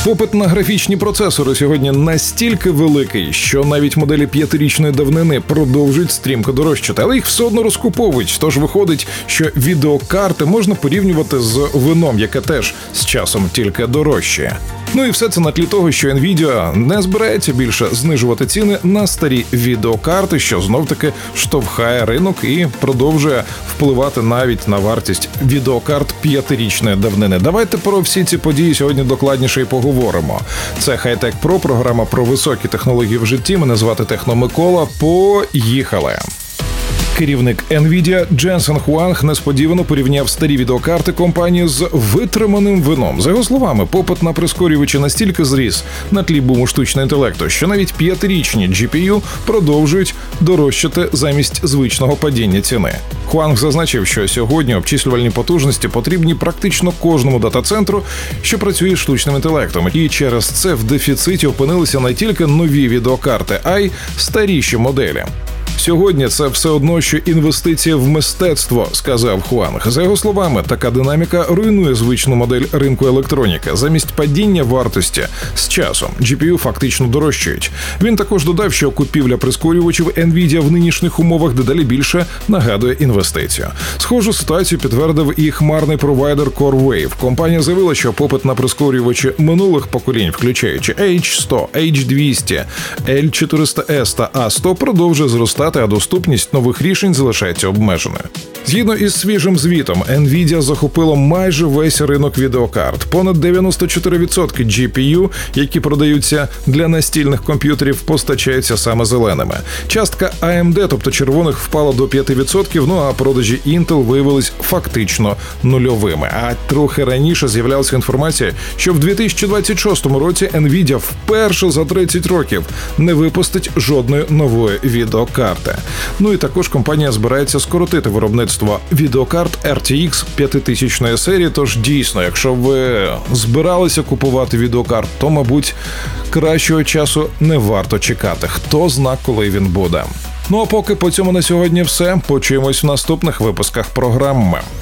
Попит на графічні процесори сьогодні настільки великий, що навіть моделі 5-річної давнини продовжують стрімко дорожчати, але їх все одно розкуповують. Тож виходить, що відеокарти можна порівнювати з вином, яке теж з часом тільки дорожчає. Ну і все це на тлі того, що Nvidia не збирається більше знижувати ціни на старі відеокарти, що знов-таки штовхає ринок і продовжує впливати навіть на вартість відеокарт 5-річної давнини. Давайте про всі ці події сьогодні докладніше і поговоримо. Це High-Tech Pro, програма про високі технології в житті. Мене звати Техно Микола. Поїхали! Керівник Nvidia Дженсен Хуанг несподівано порівняв старі відеокарти компанії з витриманим вином. За його словами, попит на прискорювачі настільки зріс на тлі буму штучного інтелекту, що навіть 5-річні GPU продовжують дорожчати замість звичного падіння ціни. Хуанг зазначив, що сьогодні обчислювальні потужності потрібні практично кожному дата-центру, що працює з штучним інтелектом. І через це в дефіциті опинилися не тільки нові відеокарти, а й старіші моделі. Сьогодні це все одно, що інвестиція в мистецтво, сказав Хуанг. За його словами, така динаміка руйнує звичну модель ринку електроніки. Замість падіння вартості з часом GPU фактично дорожчають. Він також додав, що купівля прискорювачів Nvidia в нинішніх умовах дедалі більше нагадує інвестицію. Схожу ситуацію підтвердив і хмарний провайдер CoreWave. Компанія заявила, що попит на прискорювачі минулих поколінь, включаючи H100, H200, L400S та A100, продовжує зростати, а доступність нових рішень залишається обмеженою. Згідно із свіжим звітом, Nvidia захопила майже весь ринок відеокарт. Понад 94% GPU, які продаються для настільних комп'ютерів, постачаються саме зеленими. Частка AMD, тобто червоних, впала до 5%, ну а продажі Intel виявились фактично нульовими. А трохи раніше з'являлася інформація, що в 2026 році Nvidia вперше за 30 років не випустить жодної нової відеокарти. Ну і також компанія збирається скоротити виробництво відеокарт RTX 5000 серії, тож дійсно, якщо ви збиралися купувати відеокарт, то, мабуть, кращого часу не варто чекати. Хто зна, коли він буде. Ну а поки по цьому на сьогодні все. Почуємось в наступних випусках програми.